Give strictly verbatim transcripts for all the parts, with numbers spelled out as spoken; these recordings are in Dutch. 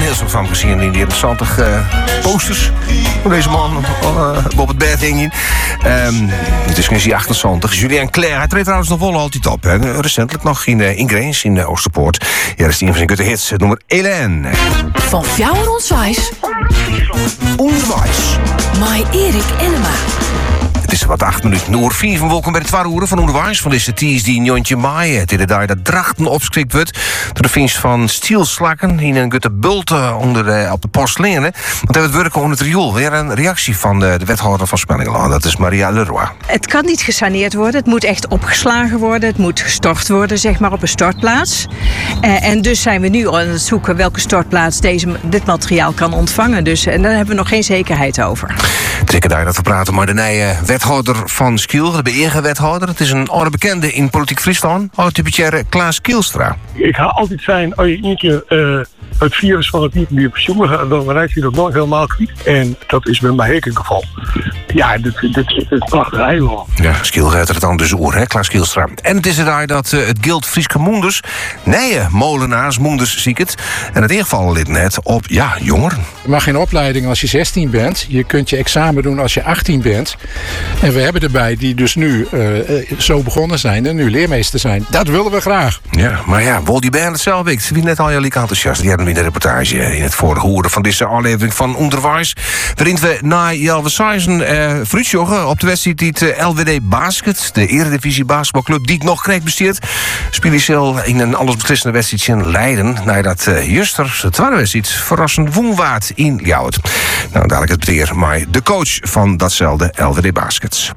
toneelstuk van gezien in die interessante uh, posters van deze man uh, op het bed hing in. Um, het is geen achtenzeventig. Julien Clerc, hij treedt trouwens nog wel altijd op. Hè. Recentelijk nog in, uh, in Grains in uh, Oosterpoort. Ja, dat is die een van zijn gutte hits. Het nummer Hélène. Van Fjouwer Onswijs. Onderwijs. Mai Erik Enema. Het is wat acht minuten oer vier van welkom bij de Twarroeren van Onderwijs van deze Ties die Njontje Maai. Het is de dag dat Drachten opgeschrikt wordt door de vingst van stielslakken in een gutte bulten onder de, op de porseleinen. Want hij wordt werken onder het riool. Weer een reactie van de, de wethouder van Spellingelaan. Dat is Maria Leroy. Het kan niet gesaneerd worden. Het moet echt opgeslagen worden. Het moet gestort worden, zeg maar, op een stortplaats. Uh, en dus zijn we nu aan het zoeken welke stortplaats deze, dit materiaal kan ontvangen. Dus, en daar hebben we nog geen zekerheid over. Zeker daar dat we praten, maar de nieuwe wethouder van Skiel, de beëerde wethouder. Het is een oude bekende in politiek Friesland, oud-typetière Klaas Kielstra. Ik ga altijd zijn, als je een keer uh, het virus van het niet meer pensioen gaat, dan raakt je dat nooit helemaal kwijt. En dat is bij mij ook een geval. Ja, dit, dit, dit is een prachtig eiland. Ja, Skiel gaat er dan dus oer, hè, Klaas Kielstra. En het is er daar dat uh, het Gild Frieske Moenders, nee, molenaars, Moenders zie ik het, en het ingevallen lid net op, ja, jongeren. Je mag geen opleiding als je zestien bent. Je kunt je examen doen als je achttien bent. En we hebben erbij die dus nu uh, zo begonnen zijn en nu leermeester zijn. Dat willen we graag. Ja, maar ja, wil die band het zelf ik. Ze wie net al jullie enthousiast. Die hebben we in de reportage in het vorige horen van deze aflevering van Onderwijs. Waarin we na Jelve Seizen uh, Fruitjoggen op de wedstrijd die het uh, L W D Basket, de Eredivisie basketbalclub, die het nog kreeg besteed, spelen ze in een allesbeslissende wedstrijd in Leiden. Nadat uh, Juster, de tweede wedstrijd, verrassend woenwaard in Ljouwert. Nou, dadelijk het beteer, maar de coach van datzelfde L W D Baskets.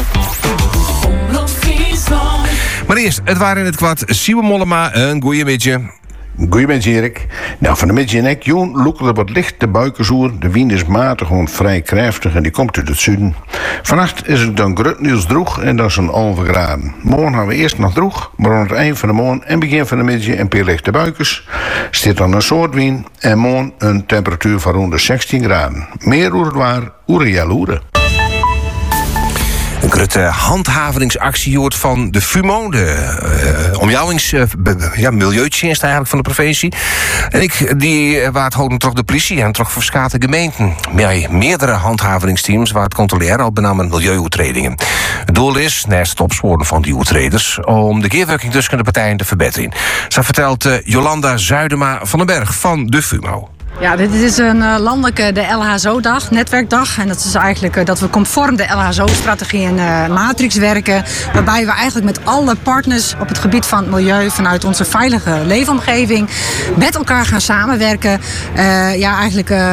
Maar eerst, het waren in het kwad Siebe Mollema, een goeie midje. Goeiedag Erik. Nou, van de middag en ik, Joen, loeken er wat licht de buikenzoer. De wind is matig, gewoon vrij krachtig en die komt uit het zuiden. Vannacht is het dan grutnieuws droeg en dat is een halve graden. Morgen gaan we eerst nog droeg, maar aan het eind van de morgen en begin van de middag een paar lichte buikens. Zit dan een soort wind en morgen een temperatuur van rond de zestien graden. Meer hoe het waar, oere jaloeren. Een grote handhavingsactie hoort van de FUMO, de uh, omjouwings, uh, ja, milieutjenst eigenlijk van de provincie. En ik, die uh, waar het houden toch de politie en toch verschillende gemeenten. Met meerdere handhavingsteams waar het controleren op benamelijk milieuovertredingen. Het doel is, naast het opsporen van die overtreders, om de keerwerking tussen de partijen te verbeteren. Zo vertelt uh, Jolanda Zuidema van den Berg van de FUMO. Ja, dit is een uh, landelijke de L H Z O-dag, netwerkdag. En dat is eigenlijk uh, dat we conform de L H Z O-strategie en uh, matrix werken. Waarbij we eigenlijk met alle partners op het gebied van het milieu vanuit onze veilige leefomgeving met elkaar gaan samenwerken. Uh, ja, eigenlijk uh,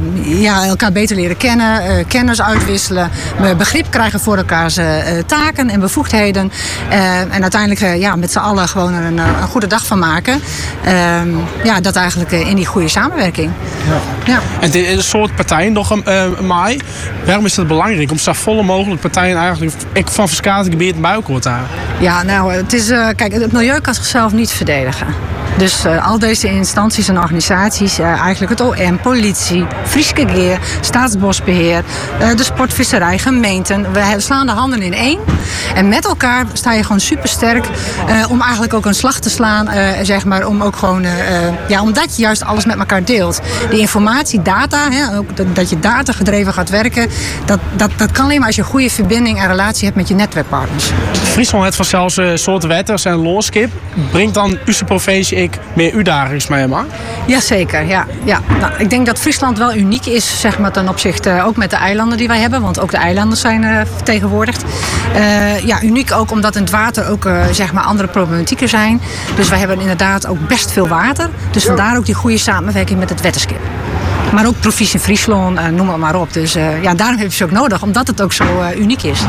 ja, elkaar beter leren kennen, uh, kennis uitwisselen, begrip krijgen voor elkaars uh, taken en bevoegdheden. Uh, en uiteindelijk uh, ja, met z'n allen gewoon een, een goede dag van maken. Uh, ja, dat eigenlijk uh, in die goede samenwerking. Ja. Ja. En dit is een soort partijen nog een uh, maai. Waarom is het belangrijk om zo volle mogelijk partijen eigenlijk ik van verschillende gebieden bij elkaar te houden? Ja, nou, het is uh, kijk, het milieu kan zichzelf niet verdedigen. Dus uh, al deze instanties en organisaties, uh, eigenlijk het O M, politie, Frieske Geer, Staatsbosbeheer, uh, de sportvisserij, gemeenten. We slaan de handen in één. En met elkaar sta je gewoon supersterk uh, om eigenlijk ook een slag te slaan, uh, zeg maar, om ook gewoon, uh, ja, omdat je juist alles met elkaar deelt. Die informatie, data, hè, ook dat, dat je data gedreven gaat werken, dat, dat, dat kan alleen maar als je een goede verbinding en relatie hebt met je netwerkpartners. Friesland heeft vanzelfs uh, soorten wetters en loonskip. Brengt dan onze provincie ik meer uitdagingen mee, maar? Jazeker, ja. ja. Nou, ik denk dat Friesland wel uniek is, zeg maar, ten opzichte uh, ook met de eilanden die wij hebben, want ook de eilanden zijn uh, vertegenwoordigd. Uh, ja, uniek ook omdat in het water ook uh, zeg maar andere problematieken zijn. Dus wij hebben inderdaad ook best veel water. Dus vandaar ook die goede samenwerking met het wetterskip. Maar ook provincie Friesland, uh, noem het maar op. Dus uh, ja, daarom heb je ze ook nodig, omdat het ook zo uh, uniek is.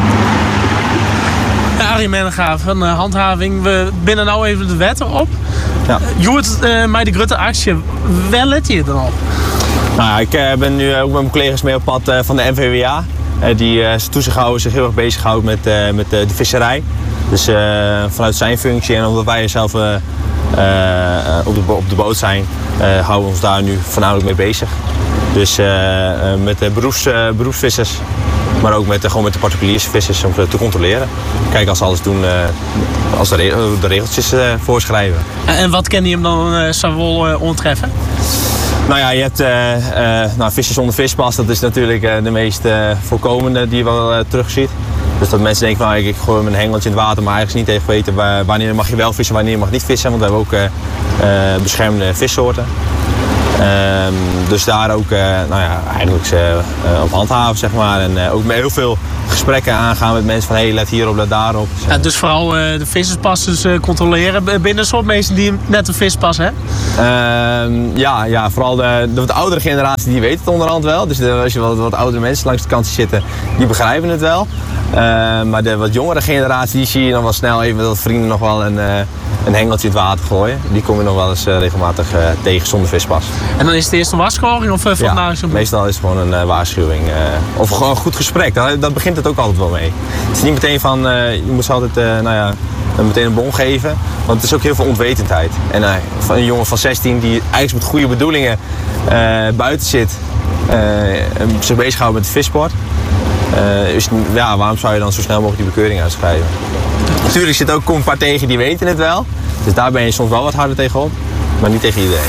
Ja, Arie Menega van uh, handhaving. We binnen nou even de wetten op. Ja. Joert, uh, mij de grote actie, waar let je dan op? Nou ja, ik uh, ben nu ook met mijn collega's mee op pad uh, van de N V W A. Uh, die uh, toezichthouder zich heel erg bezighoudt met, uh, met uh, de visserij. Dus uh, vanuit zijn functie en omdat wij zelf uh, uh, op, de, op de boot zijn, uh, houden we ons daar nu voornamelijk mee bezig. Dus uh, uh, met de beroeps, uh, beroepsvissers, maar ook met, uh, gewoon met de particuliere vissers om te controleren. Kijken als ze alles doen, uh, als de, re de regeltjes uh, voorschrijven. En, en wat kan je hem dan uh, zo wel uh, onttreffen? Nou ja, je hebt uh, uh, nou, vissen zonder vispas, dat is natuurlijk uh, de meest uh, voorkomende die je wel uh, terugziet. Dus dat mensen denken, nou, ik, ik gooi mijn hengeltje in het water, maar eigenlijk niet tegen weten wanneer mag je wel vissen, wanneer mag je niet vissen. Want we hebben ook uh, uh, beschermde vissoorten. Um, dus daar ook uh, nou ja, eigenlijk uh, uh, op handhaven, zeg maar. En uh, ook met heel veel gesprekken aangaan met mensen van hé, hey, let hierop, let daarop. Ja, dus vooral uh, de visserspas dus, uh, controleren binnen een soort mensen die net een vispas hebben? Um, ja, ja, vooral de, de wat oudere generatie die weet het onderhand wel. Dus de, als je wat, wat oudere mensen langs de kant zitten, die begrijpen het wel. Uh, maar de wat jongere generatie, die zie je dan wel snel even dat vrienden nog wel een, uh, een hengeltje in het water gooien. Die kom je nog wel eens uh, regelmatig uh, tegen zonder vispas. En dan is het eerst een waarschuwing of uh, ja, nou meestal is het gewoon een uh, waarschuwing. Uh, of gewoon een goed gesprek, dat, dat begint het ook altijd wel mee. Het is niet meteen van, uh, je moet ze altijd uh, nou ja, meteen een bon geven. Want het is ook heel veel onwetendheid. En uh, van een jongen van zestien die eigenlijk met goede bedoelingen uh, buiten zit, uh, zich bezighoudt met de vissport. Uh, is, ja, waarom zou je dan zo snel mogelijk die bekeuring uitschrijven? Natuurlijk zit ook een paar tegen die weten het wel. Dus daar ben je soms wel wat harder tegenop. Maar niet tegen iedereen.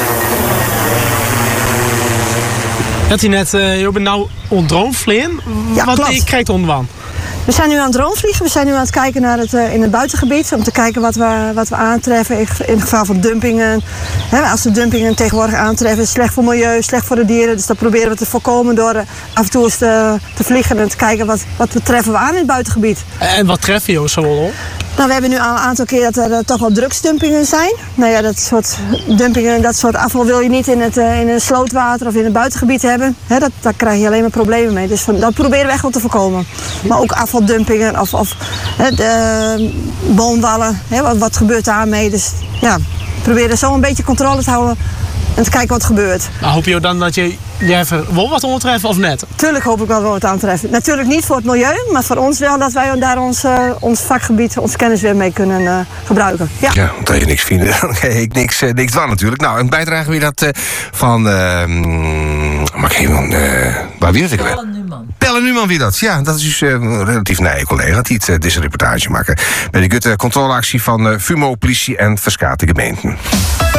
Dat hij net, uh, je bent nou ondroomvleen. Ja, wat klopt. je krijgt onderwan? We zijn nu aan het droomvliegen. We zijn nu aan het kijken naar het, uh, in het buitengebied. Om te kijken wat we, wat we aantreffen in, in het geval van dumpingen. He, als we dumpingen tegenwoordig aantreffen, is het slecht voor het milieu, slecht voor de dieren. Dus dat proberen we te voorkomen door uh, af en toe eens te, te vliegen en te kijken wat, wat we treffen we aan in het buitengebied. En wat tref je zo al? Nou, we hebben nu al een aantal keer dat er uh, toch wel drugsdumpingen zijn. Nou ja, dat soort dumpingen, dat soort afval wil je niet in het, uh, in het slootwater of in het buitengebied hebben. He, dat, daar krijg je alleen maar problemen mee. Dus van, dat proberen we echt wel te voorkomen. Maar ook afvaldumpingen of, of he, de, boomwallen. He, wat, wat gebeurt daarmee? Dus ja, we proberen zo een beetje controle te houden en te kijken wat er gebeurt. Maar hoop je dan dat je, je even wel wat ondertreffen of net? Tuurlijk hoop ik wel wat aantreffen. Natuurlijk niet voor het milieu, maar voor ons wel dat wij daar ons, uh, ons vakgebied, ons kennis weer mee kunnen uh, gebruiken. Ja, ja, want als je niks vindt, dan krijg ik niks, uh, niks van natuurlijk. Nou, een bijdrage weer dat uh, van... Uh, maar even, uh, waar wie dat ik weer? Pelle Numan. Pelle Numan wie dat? Ja, dat is dus uh, een relatief nieuwe collega die het, uh, deze reportage maken bij de Gutte controleactie van uh, Fumo, politie en Verskate gemeenten.